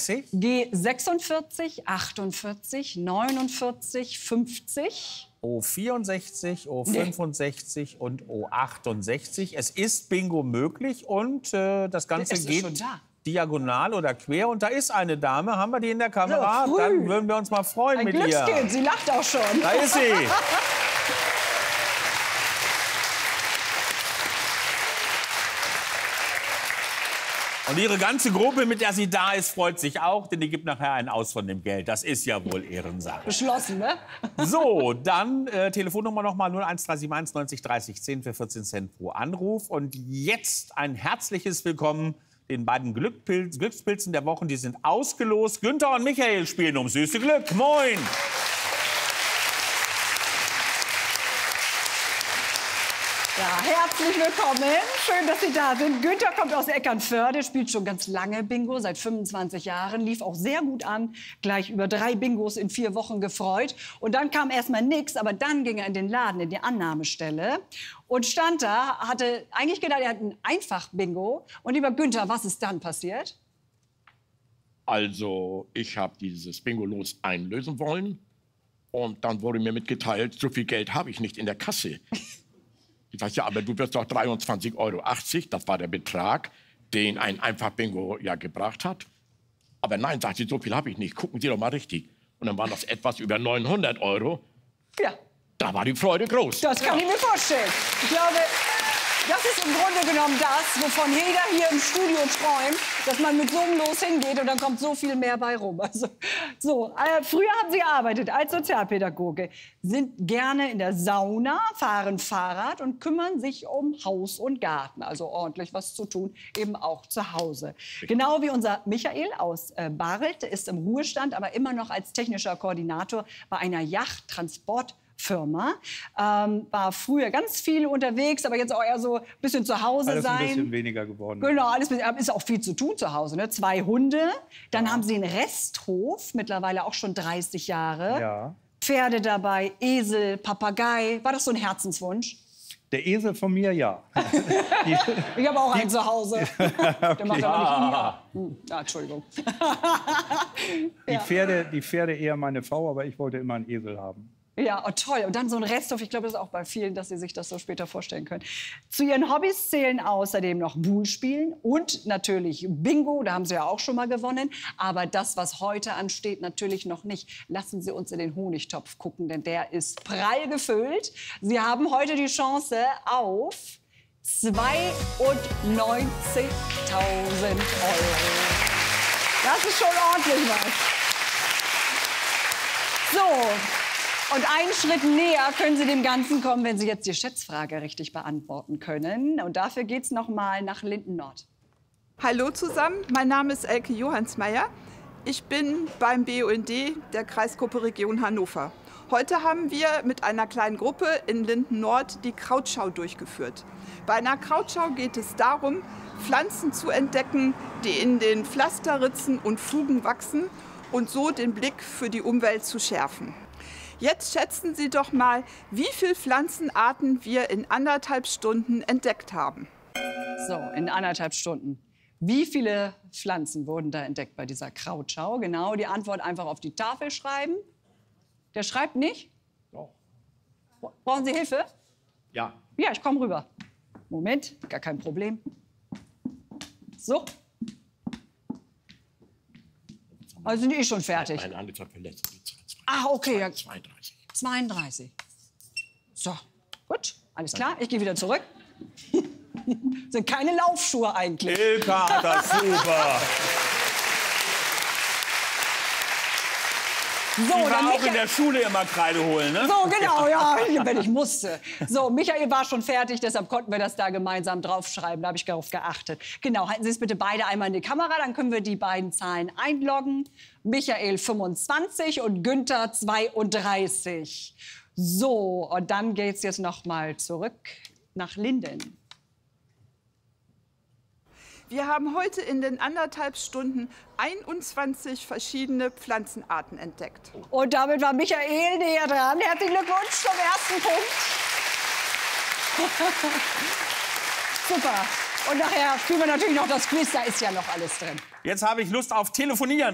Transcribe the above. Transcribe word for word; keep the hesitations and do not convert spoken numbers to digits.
dreißig. G sechsundvierzig, achtundvierzig, neunundvierzig, fünfzig. O vierundsechzig, O fünfundsechzig und O achtundsechzig. Es ist Bingo möglich und äh, das Ganze Es ist geht schon da. diagonal oder quer. Und da ist eine Dame. Haben wir die in der Kamera? Ja, früh. Dann würden wir uns mal freuen Ein mit ihr. Glückskind, sie lacht auch schon. Da ist sie. Und ihre ganze Gruppe, mit der sie da ist, freut sich auch, denn die gibt nachher einen aus von dem Geld. Das ist ja wohl Ehrensache. Beschlossen, ne? So, dann äh, Telefonnummer nochmal null eins drei sieben eins neunzig dreißig zehn für vierzehn Cent pro Anruf. Und jetzt ein herzliches Willkommen den beiden Glückpilz, Glückspilzen der Wochen. Die sind ausgelost. Günther und Michael spielen um süße Glück. Moin! Ja, herzlich willkommen. Schön, dass Sie da sind. Günther kommt aus Eckernförde, spielt schon ganz lange Bingo, seit fünfundzwanzig Jahren. Lief auch sehr gut an. Gleich über drei Bingos in vier Wochen gefreut. Und dann kam erst mal nichts, aber dann ging er in den Laden, in die Annahmestelle. Und stand da, hatte eigentlich gedacht, er hat ein Einfach-Bingo. Und lieber Günther, was ist dann passiert? Also, ich habe dieses Bingo-Los einlösen wollen. Und dann wurde mir mitgeteilt, so viel Geld habe ich nicht in der Kasse. Ich sage, ja, aber du wirst doch dreiundzwanzig Euro achtzig, das war der Betrag, den ein Einfach-Bingo ja gebracht hat. Aber nein, sagt sie, so viel habe ich nicht, gucken Sie doch mal richtig. Und dann waren das etwas über neunhundert Euro. Ja. Da war die Freude groß. Das kann ich mir vorstellen. Ich glaube, das ist im Grunde genommen das, wovon jeder hier im Studio träumt, dass man mit so einem Los hingeht und dann kommt so viel mehr bei rum. Also, so, äh, früher haben Sie gearbeitet als Sozialpädagoge, sind gerne in der Sauna, fahren Fahrrad und kümmern sich um Haus und Garten. Also ordentlich was zu tun, eben auch zu Hause. Genau wie unser Michael aus äh, Barelt, ist im Ruhestand, aber immer noch als technischer Koordinator bei einer Yachttransport Firma, ähm, war früher ganz viel unterwegs, aber jetzt auch eher so ein bisschen zu Hause alles sein. Ein bisschen weniger geworden. Genau, alles ist auch viel zu tun zu Hause. Ne? Zwei Hunde, dann ja. haben Sie einen Resthof, mittlerweile auch schon dreißig Jahre. Ja. Pferde dabei, Esel, Papagei. War das so ein Herzenswunsch? Der Esel von mir, ja. Die, ich habe auch einen zu Hause. Okay. Der macht aber nicht hm, ja, Entschuldigung. Die, ja. Pferde, die Pferde eher meine Frau, aber ich wollte immer einen Esel haben. Ja, oh, toll. Und dann so ein Resthof. Ich glaube, das ist auch bei vielen, dass sie sich das so später vorstellen können. Zu ihren Hobbys zählen außerdem noch Bull spielen und natürlich Bingo. Da haben Sie ja auch schon mal gewonnen. Aber das, was heute ansteht, natürlich noch nicht. Lassen Sie uns in den Honigtopf gucken, denn der ist prall gefüllt. Sie haben heute die Chance auf zweiundneunzigtausend Euro. Das ist schon ordentlich was. So. Und einen Schritt näher können Sie dem Ganzen kommen, wenn Sie jetzt die Schätzfrage richtig beantworten können. Und dafür geht's noch mal nach Linden Nord. Hallo zusammen, mein Name ist Elke Johansmeier. Ich bin beim B U N D der Kreisgruppe Region Hannover. Heute haben wir mit einer kleinen Gruppe in Linden Nord die Krautschau durchgeführt. Bei einer Krautschau geht es darum, Pflanzen zu entdecken, die in den Pflasterritzen und Fugen wachsen und so den Blick für die Umwelt zu schärfen. Jetzt schätzen Sie doch mal, wie viele Pflanzenarten wir in anderthalb Stunden entdeckt haben. So, in anderthalb Stunden. Wie viele Pflanzen wurden da entdeckt bei dieser Krautschau? Genau, die Antwort einfach auf die Tafel schreiben. Der schreibt nicht? Doch. Brauchen Sie Hilfe? Ja. Ja, ich komme rüber. Moment, gar kein Problem. So. Also sind die eh schon fertig. Eine andere verletzt. Ah, okay. Ja. zweiunddreißig. zweiunddreißig. So, gut, alles klar. Ich gehe wieder zurück. Sind keine Laufschuhe eigentlich. Ilka hat das super. So, Die war dann auch Michael, in der Schule immer Kreide holen, ne? So, genau, ja, wenn ich musste. So, Michael war schon fertig, deshalb konnten wir das da gemeinsam draufschreiben. Da habe ich darauf geachtet. Genau, halten Sie es bitte beide einmal in die Kamera, dann können wir die beiden Zahlen einloggen. Michael fünfundzwanzig und Günther zweiunddreißig. So, und dann geht's jetzt noch mal zurück nach Linden. Wir haben heute in den anderthalb Stunden einundzwanzig verschiedene Pflanzenarten entdeckt. Und damit war Michael näher dran. Herzlichen Glückwunsch zum ersten Punkt. Super. Und nachher spielen wir natürlich noch das Quiz, da ist ja noch alles drin. Jetzt habe ich Lust auf Telefonieren.